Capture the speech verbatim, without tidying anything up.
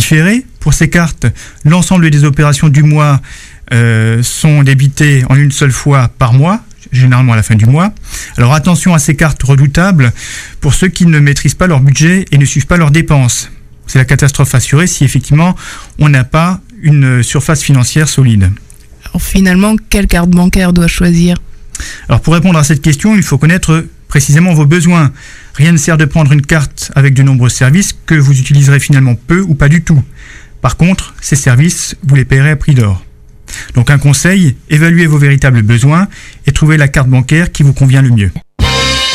différé. Pour ces cartes, l'ensemble des opérations du mois euh, sont débitées en une seule fois par mois, généralement à la fin du mois. Alors attention à ces cartes redoutables pour ceux qui ne maîtrisent pas leur budget et ne suivent pas leurs dépenses. C'est la catastrophe assurée si effectivement on n'a pas une surface financière solide. Alors finalement, quelle carte bancaire dois-je choisir ? Alors pour répondre à cette question, il faut connaître précisément vos besoins. Rien ne sert de prendre une carte avec de nombreux services que vous utiliserez finalement peu ou pas du tout. Par contre, ces services, vous les paierez à prix d'or. Donc un conseil, évaluez vos véritables besoins et trouvez la carte bancaire qui vous convient le mieux.